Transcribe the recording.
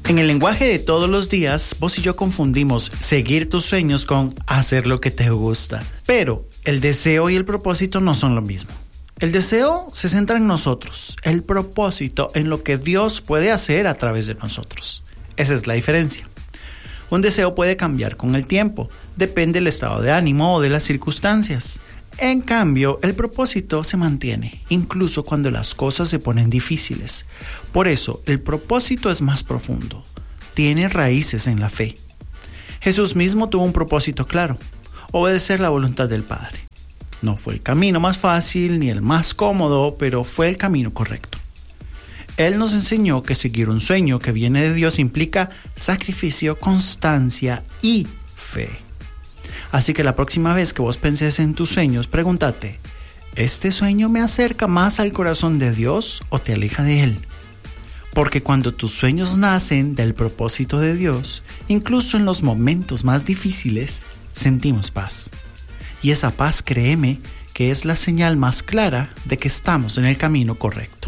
En el lenguaje de todos los días, vos y yo confundimos seguir tus sueños con hacer lo que te gusta. Pero el deseo y el propósito no son lo mismo. El deseo se centra en nosotros, el propósito en lo que Dios puede hacer a través de nosotros. Esa es la diferencia. Un deseo puede cambiar con el tiempo, depende del estado de ánimo o de las circunstancias. En cambio, el propósito se mantiene, incluso cuando las cosas se ponen difíciles. Por eso, el propósito es más profundo, tiene raíces en la fe. Jesús mismo tuvo un propósito claro, obedecer la voluntad del Padre. No fue el camino más fácil ni el más cómodo, pero fue el camino correcto. Él nos enseñó que seguir un sueño que viene de Dios implica sacrificio, constancia y fe. Así que la próxima vez que vos penses en tus sueños, pregúntate, ¿este sueño me acerca más al corazón de Dios o te aleja de Él? Porque cuando tus sueños nacen del propósito de Dios, incluso en los momentos más difíciles, sentimos paz. Y esa paz, créeme, que es la señal más clara de que estamos en el camino correcto.